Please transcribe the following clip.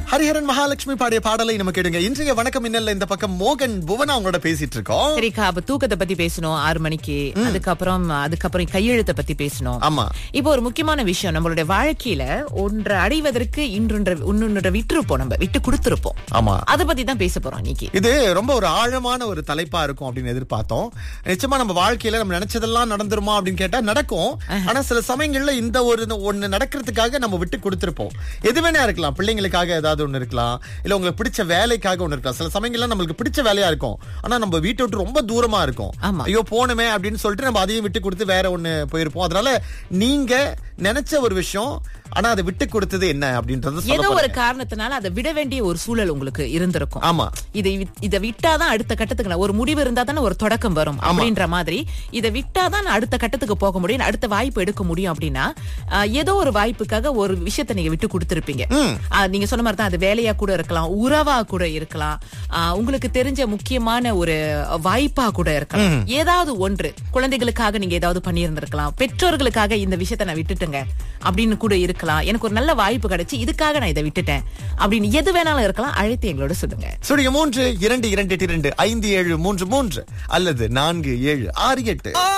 ஹரிஹரன் மகாலட்சுமி பாடிய பாடலை நம்ம கேடுங்க. இன்றைய வணக்கம் இன்னல்ல இந்த பக்கம் மோகன் புவனா அவங்களோட பேசிட்டு இருக்கோம். சரிக்கா, அப்ப தூக்கத்தை பத்தி பேசணும் 6 மணிக்கு. அதுக்கப்புறம் கையெழுத்தை பத்தி பேசணும். ஆமா, இப்போ ஒரு முக்கியமான விஷயம், நம்மளுடைய வாழ்க்கையில ஒன்றை அடைவதற்கு இன்னொன்றை விட்டுருப்போம், நம்ம விட்டு கொடுத்திருப்போம். ஆமா, அதை பத்தி தான் பேச போறோம் இன்னைக்கு. இது ரொம்ப ஒரு ஆழமான ஒரு தலைப்பா இருக்கும் அப்படின்னு எதிர்பார்த்தோம். நிச்சயமா நம்ம வாழ்க்கையில நம்ம நினைச்சதெல்லாம் நடந்துருமா அப்படின்னு கேட்டா நடக்கும். ஆனா சில சமயங்கள்ல இந்த ஒண்ணு நடக்கிறதுக்காக நம்ம விட்டு கொடுத்திருப்போம். எது வேணா இருக்கலாம், பிள்ளைங்களுக்காக ஏதாவது ஒண்ணு இருக்கலாம், இல்ல உங்களுக்கு பிடிச்ச வேலைக்காக ஒண்ணு இருக்கலாம். சில சமயங்கள்ல நம்மளுக்கு பிடிச்ச வேலையா இருக்கும், ஆனா நம்ம வீட்டை விட்டு ரொம்ப தூரமா இருக்கும். ஐயோ போனமே அப்படின்னு சொல்லிட்டு நம்ம அதையும் விட்டு கொடுத்து வேற ஒண்ணு போயிருப்போம். அதனால நீங்க நினைச்ச ஒரு விஷயம், ஆனா அதை விட்டு கொடுத்தது என்ன அப்படின்றது ஏதோ ஒரு காரணத்தினால அதை விட வேண்டிய ஒரு சூழல் உங்களுக்கு இருந்திருக்கும். ஆமா, இதை விட்டாதான் அடுத்த கட்டத்துக்கு ஒரு முடிவு இருந்தா தானே ஒரு தொடக்கம் வரும் அப்படின்ற மாதிரி, இதை விட்டாதான் அடுத்த கட்டத்துக்கு போக முடியும், அடுத்த வாய்ப்பு எடுக்க முடியும். அப்படின்னா ஏதோ ஒரு வாய்ப்புக்காக ஒரு விஷயத்தை நீங்க விட்டு கொடுத்திருப்பீங்க. நீங்க சொன்ன மாதிரி தான், அது வேலையா கூட இருக்கலாம், உறவா கூட இருக்கலாம், உங்களுக்கு தெரிஞ்ச முக்கியமான ஒரு வாய்ப்பா கூட இருக்கலாம். ஏதாவது ஒன்று, குழந்தைகளுக்காக நீங்க ஏதாவது பண்ணியிருந்திருக்கலாம், பெற்றோர்களுக்காக இந்த விஷயத்த நான் விட்டுட்டேங்க அப்படின்னு கூட இருக்கலாம். எனக்கு ஒரு நல்ல வாய்ப்பு கிடைச்சு இதுக்காக நான் இதை விட்டுட்டேன் அப்படின்னு எது வேணாலும் இருக்கலாம். அழைத்து எங்களோட சொல்லுங்க. 3 2 2 2 5 7 3 3 அல்லது 4 7 6 8.